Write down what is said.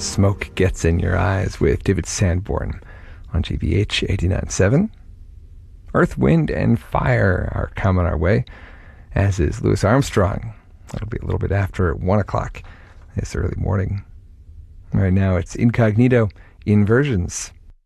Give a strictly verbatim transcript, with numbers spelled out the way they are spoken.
Smoke Gets in Your Eyes with David Sanborn on G B H eighty-nine point seven. Earth, Wind, and Fire are coming our way, as is Louis Armstrong. That'll be a little bit after one o'clock this early morning. Right now it's Incognito, Inversions.